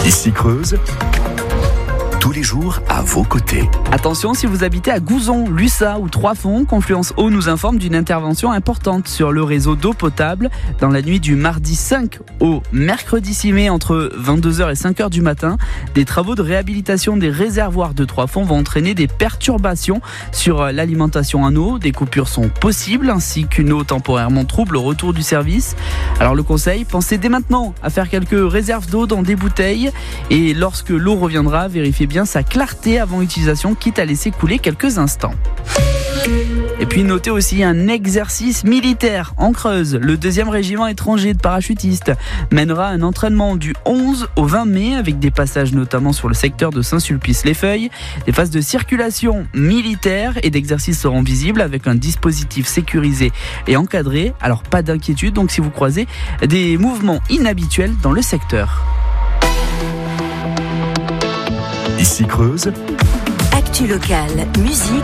Ici Creuse, tous les jours à vos côtés. Attention, si vous habitez à Gouzon, Lussat ou Trois-Fonts, Confluence Eau nous informe d'une intervention importante sur le réseau d'eau potable dans la nuit du mardi 5 au mercredi 6 mai entre 22h et 5h du matin. Des travaux de réhabilitation des réservoirs de Trois-Fonts vont entraîner des perturbations sur l'alimentation en eau. Des coupures sont possibles ainsi qu'une eau temporairement trouble au retour du service. Alors le conseil, pensez dès maintenant à faire quelques réserves d'eau dans des bouteilles et lorsque l'eau reviendra, vérifiez bien sa clarté avant utilisation, quitte à laisser couler quelques instants. Et puis notez aussi un exercice militaire en Creuse. Le 2e régiment étranger de parachutistes mènera un entraînement du 11 au 20 mai avec des passages notamment sur le secteur de Saint-Sulpice-les-Feuilles. Des phases de circulation militaire et d'exercice seront visibles avec un dispositif sécurisé et encadré. Alors pas d'inquiétude donc si vous croisez des mouvements inhabituels dans le secteur. Ici Creuse, Actu locale, musique,